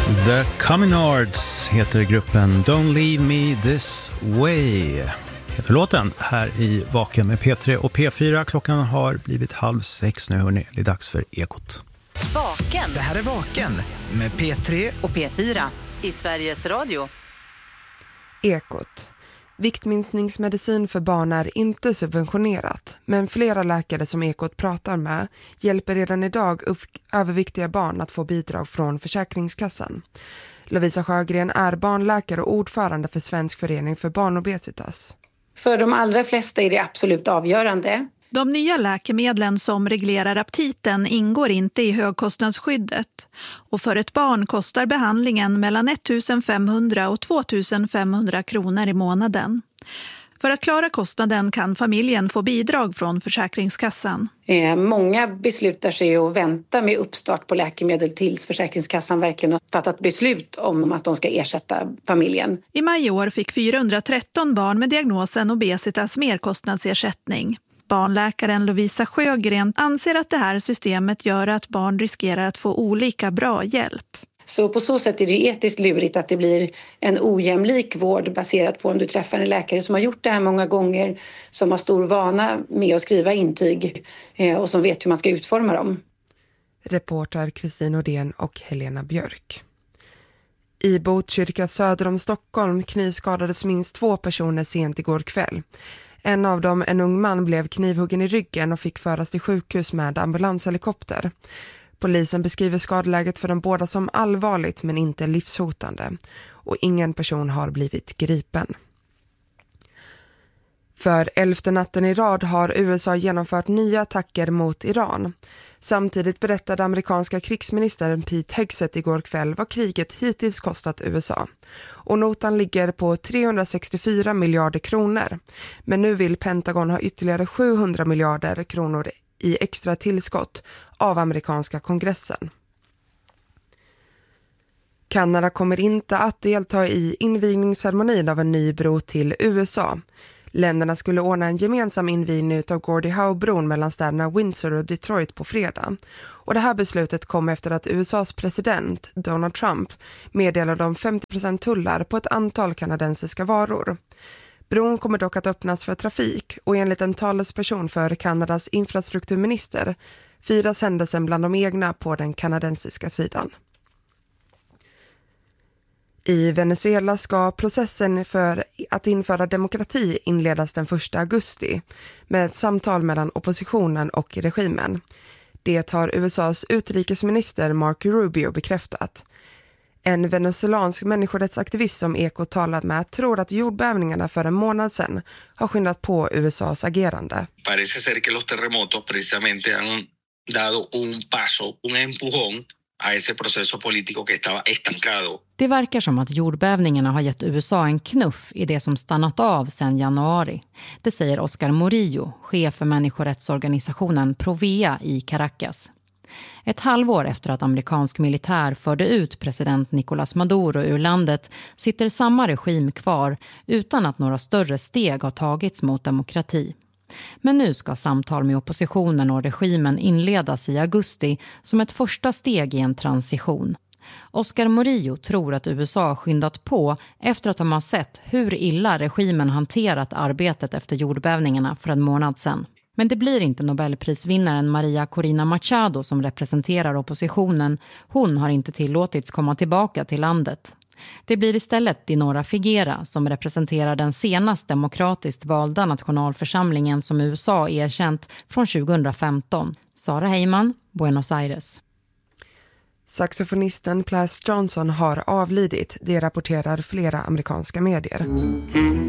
The Communards heter gruppen. Don't leave me this way heter låten här i Vaken med P3 och P4. Klockan har blivit 5:30 nu, hörni. Det är dags för Ekot. Vaken. Det här är Vaken med P3 och P4 i Sveriges Radio. Ekot. Viktminskningsmedicin för barn är inte subventionerat, men flera läkare som Ekot pratar med hjälper redan idag överviktiga barn att få bidrag från Försäkringskassan. Lovisa Sjögren är barnläkare och ordförande för Svensk förening för barnobesitas. För de allra flesta är det absolut avgörande. De nya läkemedlen som reglerar aptiten ingår inte i högkostnadsskyddet. Och för ett barn kostar behandlingen mellan 1 500 och 2 500 kronor i månaden. För att klara kostnaden kan familjen få bidrag från Försäkringskassan. Många beslutar sig att vänta med uppstart på läkemedel tills Försäkringskassan verkligen har fattat beslut om att de ska ersätta familjen. I maj i år fick 413 barn med diagnosen obesitas merkostnadsersättning. Barnläkaren Lovisa Sjögren anser att det här systemet gör att barn riskerar att få olika bra hjälp. Så på så sätt är det etiskt lurigt att det blir en ojämlik vård baserat på om du träffar en läkare som har gjort det här många gånger, som har stor vana med att skriva intyg och som vet hur man ska utforma dem. Reporter Kristin Odén och Helena Björk. I Botkyrka söder om Stockholm knivskadades minst 2 personer sent igår kväll. En av dem, en ung man, blev knivhuggen i ryggen och fick föras till sjukhus med ambulanshelikopter. Polisen beskriver skadeläget för de båda som allvarligt men inte livshotande. Och ingen person har blivit gripen. För 11:e natten i rad har USA genomfört nya attacker mot Iran. Samtidigt berättade amerikanska krigsministern Pete Hegseth igår kväll vad kriget hittills kostat USA. Och notan ligger på 364 miljarder kronor. Men nu vill Pentagon ha ytterligare 700 miljarder kronor i extra tillskott av amerikanska kongressen. Kanada kommer inte att delta i invigningsceremonin av en ny bro till USA. Länderna skulle ordna en gemensam invigning av Gordie Howe-bron mellan städerna Windsor och Detroit på fredag. Och det här beslutet kom efter att USAs president Donald Trump meddelade om 50% tullar på ett antal kanadensiska varor. Bron kommer dock att öppnas för trafik och enligt en talesperson för Kanadas infrastrukturminister firas händelsen bland de egna på den kanadensiska sidan. I Venezuela ska processen för att införa demokrati inledas den 1 augusti med ett samtal mellan oppositionen och regimen. Det har USAs utrikesminister Marco Rubio bekräftat. En venezuelansk människorättsaktivist som Ekot talat med tror att jordbävningarna för en månad sedan har skyndat på USAs agerande. Parece ser que los terremotos precisamente han dado un paso, un empujón a ese proceso político que estaba estancado. Det verkar som att jordbävningarna har gett USA en knuff i det som stannat av sedan januari. Det säger Oscar Murillo, chef för människorättsorganisationen Provea i Caracas. Ett halvår efter att amerikansk militär förde ut president Nicolás Maduro ur landet sitter samma regim kvar utan att några större steg har tagits mot demokrati. Men nu ska samtal med oppositionen och regimen inledas i augusti som ett första steg i en transition. Oscar Murillo tror att USA har skyndat på efter att de har sett hur illa regimen hanterat arbetet efter jordbävningarna för en månad sedan. Men det blir inte Nobelprisvinnaren Maria Corina Machado som representerar oppositionen. Hon har inte tillåtits komma tillbaka till landet. Det blir istället Dinora Figuera som representerar den senast demokratiskt valda nationalförsamlingen som USA erkänt från 2015. Sara Heyman, Buenos Aires. Saxofonisten Plas Johnson har avlidit, det rapporterar flera amerikanska medier.